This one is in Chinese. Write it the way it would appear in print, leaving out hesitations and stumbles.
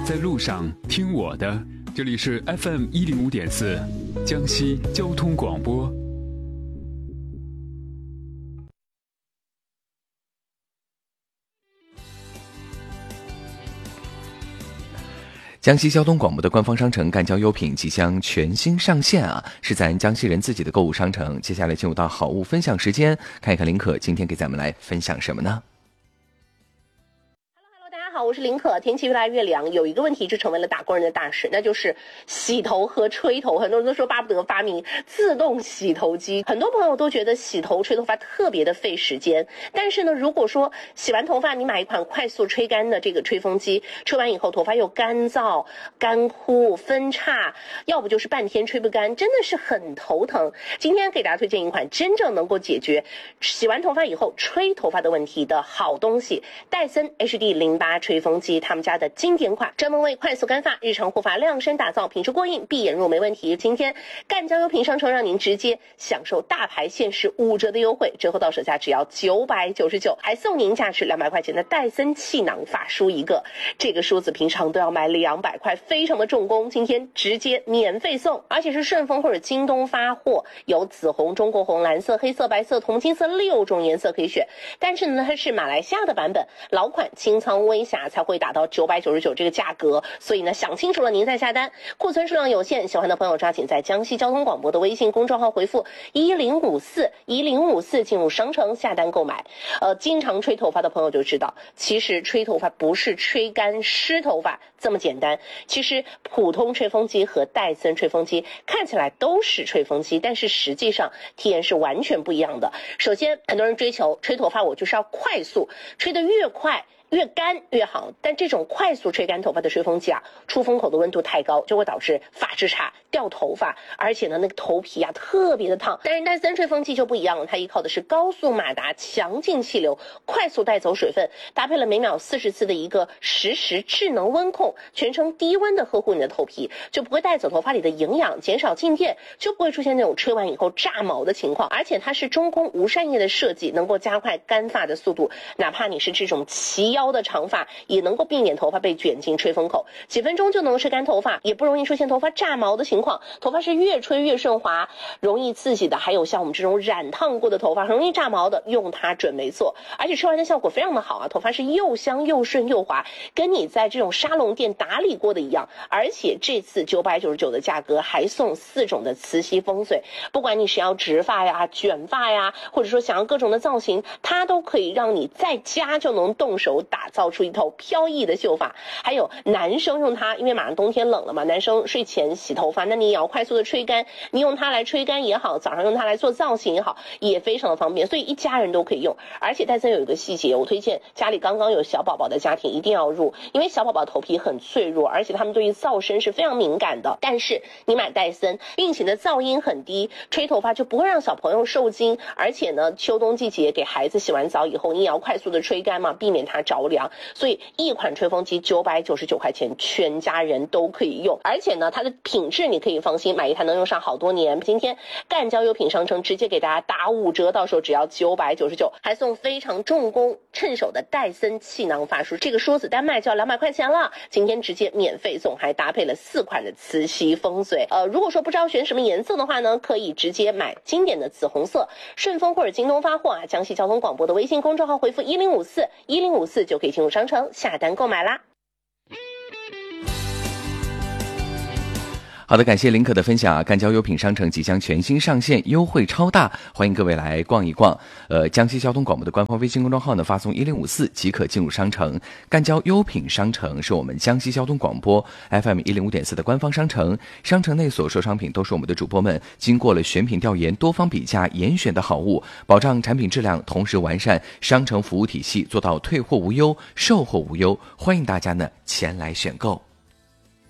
在路上听我的，这里是 FM105.4 江西交通广播。 江西交通广播的官方商城赣交优品即将全新上线啊，是咱江西人自己的购物商城。接下来进入到好物分享时间，看一看林可今天给咱们来分享什么呢？ 好，我是林可。天气越来越凉，有一个问题就成为了打工人的大事，那就是洗头和吹头。很多人都说巴不得发明自动洗头机，很多朋友都觉得洗头吹头发特别的费时间。但是呢，如果说洗完头发你买一款快速吹干的这个吹风机，吹完以后头发又干燥、干枯、分叉，要不就是半天吹不干，真的是很头疼。今天给大家推荐一款真正能够解决洗完头发以后吹头发的问题的好东西——戴森 HD08吹风机，他们家的经典款，专门为快速干发、日常护发量身打造，品质过硬，闭眼入没问题。今天赣交优品商城让您直接享受大牌限时5折的优惠，折后到手价只要999，还送您价值200块钱的戴森气囊发梳一个。这个梳子平常都要买200块，非常的重工，今天直接免费送，而且是顺丰或者京东发货，有紫红、中国红、蓝色、黑色、白色、铜金色6种颜色可以选。但是呢，它是马来西亚的版本，老款清仓微侠才会打到999这个价格，所以呢，想清楚了您再下单。库存数量有限，喜欢的朋友抓紧在江西交通广播的微信公众号回复1054进入商城下单购买。经常吹头发的朋友就知道，其实吹头发不是吹干湿头发这么简单。其实普通吹风机和戴森吹风机看起来都是吹风机，但是实际上体验是完全不一样的。首先，很多人追求吹头发，我就是要快速，吹得越快越干越好，但这种快速吹干头发的吹风机啊，出风口的温度太高，就会导致发质差、掉头发，而且呢，那个头皮啊特别的烫。但是戴森吹风机就不一样了，它依靠的是高速马达、强劲气流，快速带走水分，搭配了每秒40次的一个实时智能温控，全程低温的呵护你的头皮，就不会带走头发里的营养，减少静电，就不会出现那种吹完以后炸毛的情况。而且它是中空无扇叶的设计，能够加快干发的速度，哪怕你是这种齐腰的长发，也能够避免头发被卷进吹风口，几分钟就能吹干头发，也不容易出现头发炸毛的情况。头发是越吹越顺滑，容易刺激的还有像我们这种染烫过的头发，很容易炸毛的，用它准没错。而且吹完的效果非常的好啊，头发是又香又顺又滑，跟你在这种沙龙店打理过的一样。而且这次999的价格还送4种的磁吸风水，不管你是要直发呀、卷发呀，或者说想要各种的造型，它都可以让你在家就能动手打造出一头飘逸的秀发。还有男生用它，因为马上冬天冷了嘛，男生睡前洗头发，那你也要快速的吹干，你用它来吹干也好，早上用它来做造型也好，也非常的方便，所以一家人都可以用。而且戴森有一个细节，我推荐家里刚刚有小宝宝的家庭一定要入，因为小宝宝头皮很脆弱，而且他们对于噪声是非常敏感的。但是你买戴森，并且的噪音很低，吹头发就不会让小朋友受惊。而且呢，秋冬季节给孩子洗完澡以后，你也要快速的吹干嘛，避免它着凉。所以一款吹风机999块钱，全家人都可以用。而且呢，它的品质你可以放心，买一台能用上好多年。今天赣交优品商城直接给大家打5折，到时候只要999，还送非常重工趁手的戴森气囊发梳，这个梳子单卖就要200块钱了，今天直接免费送，还搭配了4款的磁吸风水。如果说不知道选什么颜色的话呢，可以直接买经典的紫红色，顺丰或者京东发货啊，江西交通广播的微信公众号回复1054就可以进入商城下单购买啦。 好的，感谢林可的分享啊！赣交优品商城即将全新上线，优惠超大，欢迎各位来逛一逛。江西交通广播的官方微信公众号呢，发送1054即可进入商城。赣交优品商城是我们江西交通广播 FM105.4的官方商城，商城内所售商品都是我们的主播们经过了选品调研、多方比价严选的好物，保障产品质量，同时完善商城服务体系，做到退货无忧、售后无忧。欢迎大家呢前来选购。